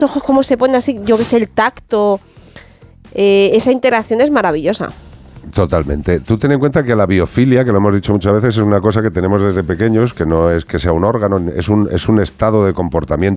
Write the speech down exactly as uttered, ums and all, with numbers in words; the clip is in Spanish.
ojos cómo se ponen así, yo que sé, el tacto, eh, esa interacción es maravillosa. Totalmente. Tú ten en cuenta que la biofilia, que lo hemos dicho muchas veces, es una cosa que tenemos desde pequeños, que no es que sea un órgano, es un, es un estado de comportamiento